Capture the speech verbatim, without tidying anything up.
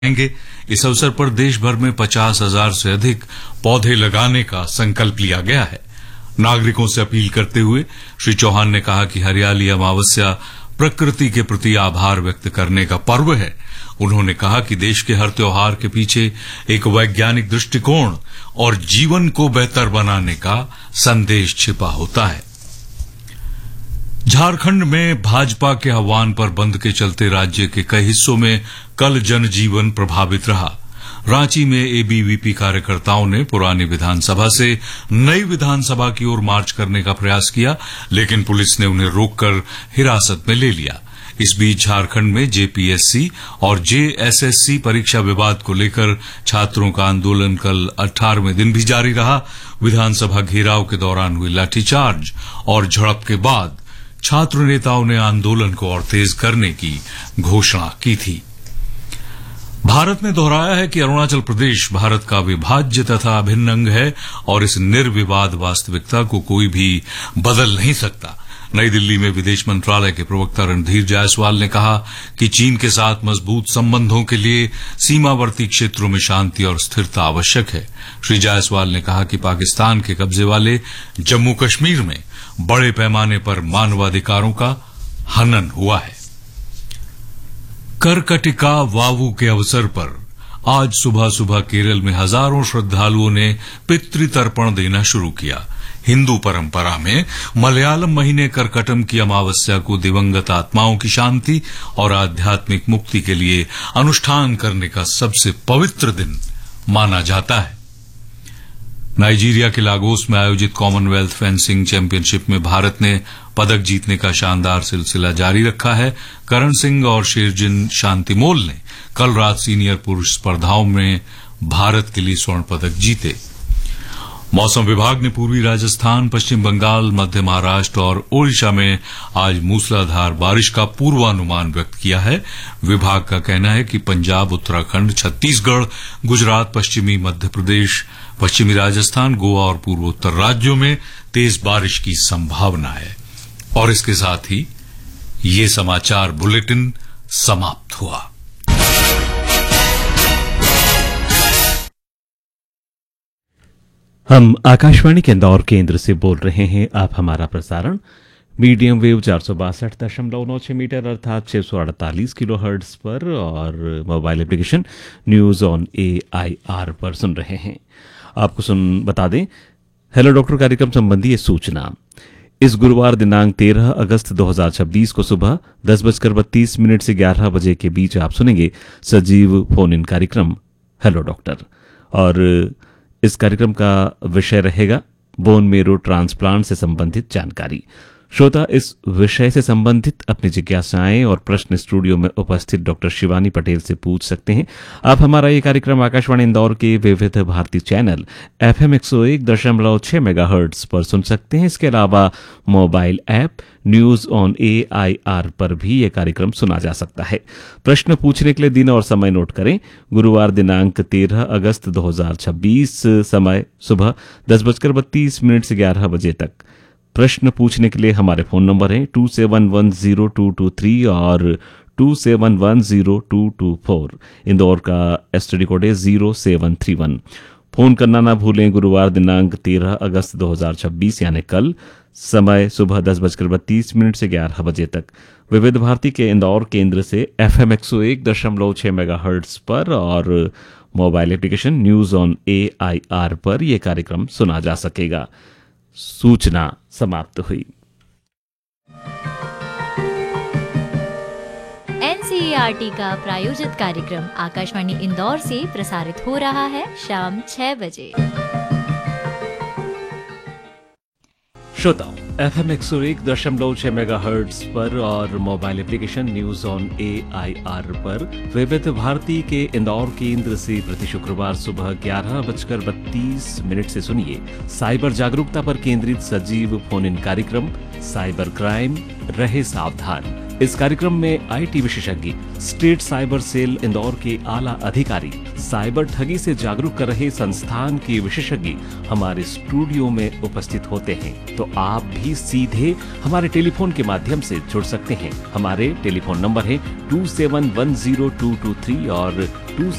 इस अवसर पर देश भर में पचास हजार से अधिक पौधे लगाने का संकल्प लिया गया है। नागरिकों से अपील करते हुए श्री चौहान ने कहा कि हरियाली अमावस्या प्रकृति के प्रति आभार व्यक्त करने का पर्व है। उन्होंने कहा कि देश के हर त्योहार के पीछे एक वैज्ञानिक दृष्टिकोण और जीवन को बेहतर बनाने का संदेश छिपा होता है। झारखंड में भाजपा के आह्वान पर बंद के चलते राज्य के कई हिस्सों में कल जनजीवन प्रभावित रहा। रांची में एबीवीपी कार्यकर्ताओं ने पुरानी विधानसभा से नई विधानसभा की ओर मार्च करने का प्रयास किया, लेकिन पुलिस ने उन्हें रोककर हिरासत में ले लिया। इस बीच झारखंड में जेपीएससी और जेएसएससी परीक्षा विवाद को लेकर छात्रों का आंदोलन कल अठारहवें दिन भी जारी रहा। विधानसभा घेराव के दौरान हुई लाठीचार्ज और झड़प के बाद छात्र नेताओं ने आंदोलन को और तेज करने की घोषणा की थी। भारत ने दोहराया है कि अरुणाचल प्रदेश भारत का अविभाज्य तथा अभिन्न अंग है और इस निर्विवाद वास्तविकता को कोई भी बदल नहीं सकता। नई दिल्ली में विदेश मंत्रालय के प्रवक्ता रणधीर जायसवाल ने कहा कि चीन के साथ मजबूत संबंधों के लिए सीमावर्ती क्षेत्रों में शांति और स्थिरता आवश्यक है। श्री जायसवाल ने कहा कि पाकिस्तान के कब्जे वाले जम्मू कश्मीर में बड़े पैमाने पर मानवाधिकारों का हनन हुआ है। कर्कटिका वावू के अवसर पर आज सुबह सुबह केरल में हजारों श्रद्धालुओं ने पितृतर्पण देना शुरू किया। हिंदू परंपरा में मलयालम महीने कर्कटम की अमावस्या को दिवंगत आत्माओं की शांति और आध्यात्मिक मुक्ति के लिए अनुष्ठान करने का सबसे पवित्र दिन माना जाता है। नाइजीरिया के लागोस में आयोजित कॉमनवेल्थ फेंसिंग चैंपियनशिप में भारत ने पदक जीतने का शानदार सिलसिला जारी रखा है। करण सिंह और शेरजिन शांतिमोल ने कल रात सीनियर पुरुष स्पर्धाओं में भारत के लिए स्वर्ण पदक जीते। मौसम विभाग ने पूर्वी राजस्थान, पश्चिम बंगाल, मध्य महाराष्ट्र और ओडिशा में आज मूसलाधार बारिश का पूर्वानुमान व्यक्त किया है। विभाग का कहना है कि पंजाब, उत्तराखंड, छत्तीसगढ़, गुजरात, पश्चिमी मध्य प्रदेश, पश्चिमी राजस्थान, गोवा और पूर्वोत्तर राज्यों में तेज बारिश की संभावना है। और इसके साथ ही ये समाचार बुलेटिन समाप्त हुआ। हम आकाशवाणी के इंदौर केंद्र से बोल रहे हैं। आप हमारा प्रसारण मीडियम वेव चार सौ बासठ दशमलव नौ छह मीटर अर्थात छह सौ अड़तालीस किलो हर्ट्ज पर और mobile application news on A I R पर सुन रहे हैं। आपको सुन बता दें, हेलो डॉक्टर कार्यक्रम संबंधी ये सूचना इस गुरुवार दिनांक तेरह अगस्त दो हज़ार छब्बीस को सुबह दस बजकर बत्तीस मिनट से ग्यारह बजे के बीच आप सुनेंगे सजीव फोन इन कार्यक्रम हेलो डॉक्टर। और इस कार्यक्रम का विषय रहेगा बोन मेरो ट्रांसप्लांट से संबंधित जानकारी। श्रोता इस विषय से संबंधित अपनी जिज्ञासाएं और प्रश्न स्टूडियो में उपस्थित डॉक्टर शिवानी पटेल से पूछ सकते हैं। आप हमारा ये कार्यक्रम आकाशवाणी इंदौर के विविध भारती चैनल एफएम एक सौ एक दशमलव छह मेगाहर्ट्ज पर सुन सकते हैं। इसके अलावा mobile app news on A I R पर भी ये कार्यक्रम सुना जा सकता है। प्रश्न पूछने के लिए दिन और समय नोट करें। गुरुवार दिनांक तेरह अगस्त दो हज़ार छब्बीस, समय सुबह दस बजकर बत्तीस मिनट से ग्यारह बजे तक। प्रश्न पूछने के लिए हमारे फोन नंबर हैं to seven one zero to to three और to seven one zero to to four. Indore का एसटीडी कोड है zero seven three one. Phone करना ना भूलें। गुरुवार दिनांक तेरह अगस्त दो हज़ार छब्बीस यानी कल, समय सुबह दस बजकर बत्तीस मिनट से ग्यारह बजे तक। विविध भारती के इंदौर केंद्र से एफएम एक सौ एक दशमलव छह मेगाहर्ट्ज पर और mobile application news on A I R पर यह कार्यक्रम सुना जा सकेगा। सूचना समाप्त हुई। एनसीईआरटी का प्रायोजित कार्यक्रम आकाशवाणी इंदौर से प्रसारित हो रहा है शाम छह बजे। श्रोताओं, एफएम एक सौ एक दशमलव छह मेगाहर्ट्ज पर और mobile application news on A I R पर विविध भारती के इंदौर केंद्र से प्रति शुक्रवार सुबह ग्यारह बजकर बत्तीस मिनट से सुनिए साइबर जागरूकता पर केंद्रित सजीव फोन इन कार्यक्रम साइबर क्राइम रहे सावधान। इस कार्यक्रम में आईटी विशेषज्ञ, स्टेट साइबर सेल इंदौर के आला अधिकारी, साइबर ठगी से जागरूक कर रहे संस्थान के विशेषज्ञ हमारे स्टूडियो में उपस्थित होते हैं। तो आप भी सीधे हमारे टेलीफोन के माध्यम से जुड़ सकते हैं। हमारे टेलीफोन नंबर है to seven one zero to to three और टू